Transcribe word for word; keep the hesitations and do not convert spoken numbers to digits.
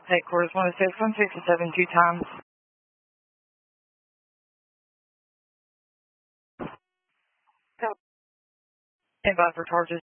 Headquarters one oh six, one sixty-seven, two times. Stand by for charges.